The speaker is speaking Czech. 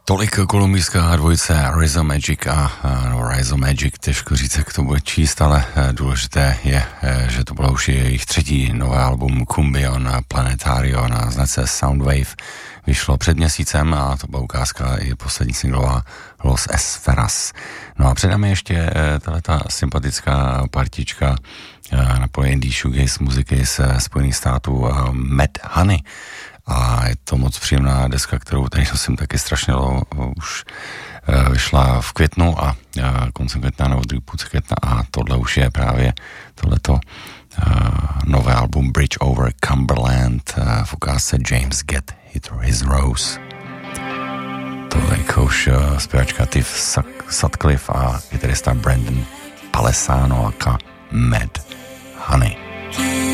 Tolik kolumbijská dvojice Rizzo Magic a Rizzo Magic, těžko říct, jak to bude číst, ale důležité je, že to bylo už jejich třetí nové album Cumbion Planetario na značce Soundwave. Vyšlo před měsícem a to byla ukázka i poslední singlová Los Esferas. No a před námi ještě tato sympatická partička na poli indie shoegaze muziky ze Spojených států Mad Honey. A je to moc příjemná deska, kterou tady nosím taky strašně dlouho, už vyšla v květnu a koncem května nebo druhý půlce května a tohle už je právě tohleto nové album Bridge Over Cumberland v ukázce James Get His Rose. Tohle je už zpěvačka Tiff Sutcliffe a kytarista Brandon Palesano aka Mad Honey.